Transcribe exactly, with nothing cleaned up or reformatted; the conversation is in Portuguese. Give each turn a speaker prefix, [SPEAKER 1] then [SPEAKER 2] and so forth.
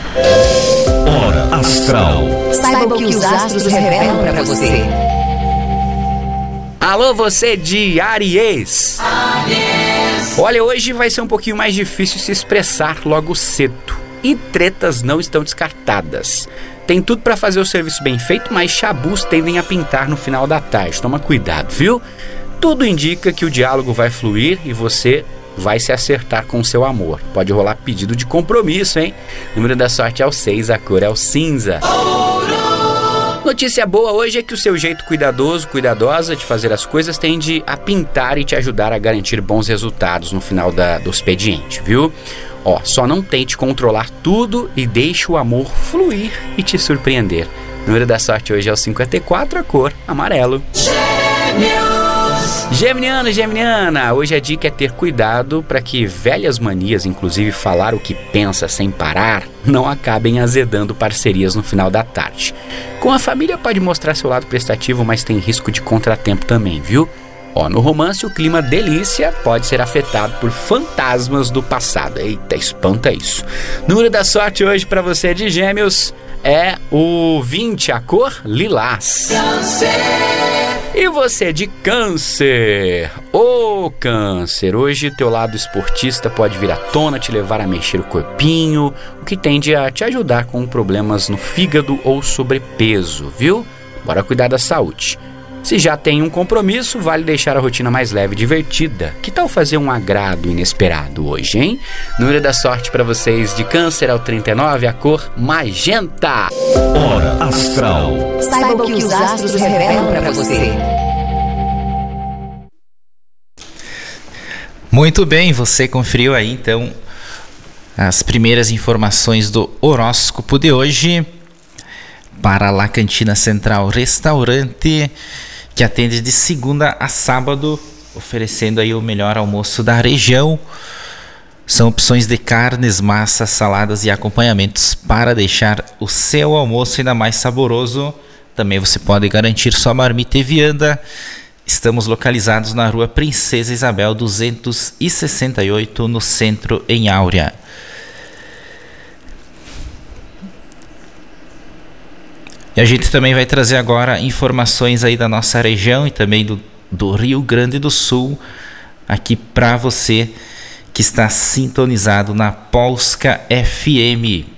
[SPEAKER 1] Hora Astral.
[SPEAKER 2] Saiba o que os astros revelam para você.
[SPEAKER 3] Alô, você de Áries. Áries. Olha, hoje vai ser um pouquinho mais difícil se expressar logo cedo. E tretas não estão descartadas. Tem tudo para fazer o serviço bem feito, mas chabus tendem a pintar no final da tarde. Toma cuidado, viu? Tudo indica que o diálogo vai fluir e você vai se acertar com o seu amor. Pode rolar pedido de compromisso, hein? O número da sorte é o seis, a cor é o cinza. Notícia boa hoje é que o seu jeito cuidadoso, cuidadosa de fazer as coisas tende a pintar e te ajudar a garantir bons resultados no final da, do expediente, viu? Ó, só não tente controlar tudo e deixe o amor fluir e te surpreender. O número da sorte hoje é o cinquenta e quatro, a cor amarelo. Geminiano, Geminiana, hoje a dica é ter cuidado para que velhas manias, inclusive falar o que pensa sem parar, não acabem azedando parcerias no final da tarde. Com a família pode mostrar seu lado prestativo, mas tem risco de contratempo também, viu? Ó, no romance o clima delícia pode ser afetado por fantasmas do passado. Eita, espanta isso. Número da sorte hoje para você de Gêmeos é o vinte, a cor lilás. E você de Câncer? Ô Câncer, hoje teu lado esportista pode vir à tona, te levar a mexer o corpinho, o que tende a te ajudar com problemas no fígado ou sobrepeso, viu? Bora cuidar da saúde. Se já tem um compromisso, vale deixar a rotina mais leve e divertida. Que tal fazer um agrado inesperado hoje, hein? Número da sorte para vocês de Câncer é o trinta e nove, a cor magenta.
[SPEAKER 1] Hora Astral.
[SPEAKER 2] Saiba o que os astros revelam para você.
[SPEAKER 4] Muito bem, você conferiu aí então as primeiras informações do horóscopo de hoje para La Cantina Central Restaurante, que atende de segunda a sábado, oferecendo aí o melhor almoço da região. São opções de carnes, massas, saladas e acompanhamentos para deixar o seu almoço ainda mais saboroso. Também você pode garantir sua marmita e vianda. Estamos localizados na rua Princesa Isabel duzentos e sessenta e oito, no centro, em Áurea. E a gente também vai trazer agora informações aí da nossa região e também do, do Rio Grande do Sul, aqui para você que está sintonizado na Polska F M.